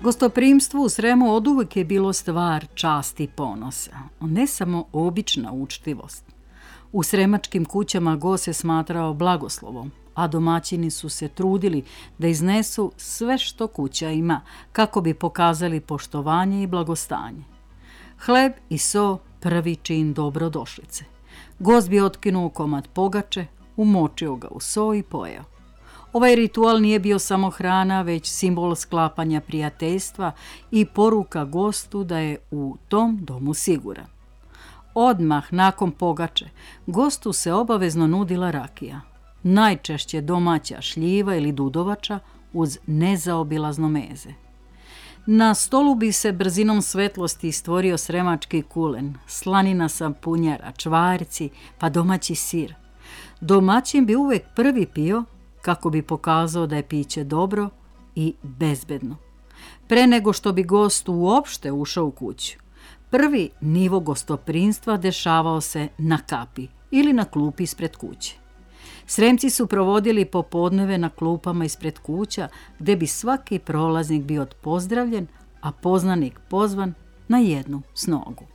Gostoprimstvo u Sremu oduvijek je bilo stvar časti i ponosa, ne samo obična učtivost. U sremačkim kućama gost se smatrao blagoslovom, a domaćini su se trudili da iznesu sve što kuća ima kako bi pokazali poštovanje i blagostanje. Hleb i so prvi čin dobrodošlice. Gost bi otkinuo komad pogače, umočio ga u so i pojeo. Ovaj ritual nije bio samo hrana, već simbol sklapanja prijateljstva i poruka gostu da je u tom domu siguran. Odmah nakon pogače gostu se obavezno nudila rakija, najčešće domaća šljiva ili dudovača uz nezaobilazno meze. Na stolu bi se brzinom svetlosti stvorio sremački kulen, slanina sampunjara, čvarci pa domaći sir. Domaćin bi uvijek prvi pio kako bi pokazao da je piće dobro i bezbedno. Pre nego što bi gost uopšte ušao u kuću, prvi nivo gostoprimstva dešavao se na kapi ili na klupi ispred kuće. Sremci su provodili popodneve na klupama ispred kuća gdje bi svaki prolaznik bio pozdravljen, a poznanik pozvan na jednu snogu.